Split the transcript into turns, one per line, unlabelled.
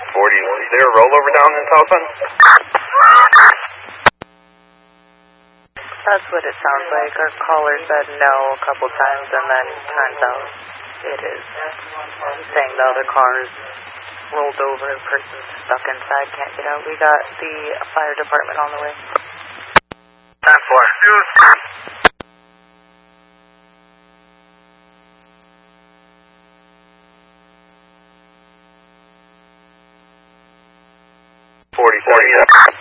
40. Is there a rollover down in Southland?
That's what it sounds like. Our caller said no a couple times, and then turns out it is saying the other car's rolled over, person's stuck inside, can't get out. We got the fire department on the way.
10-4. 40, 40, yeah.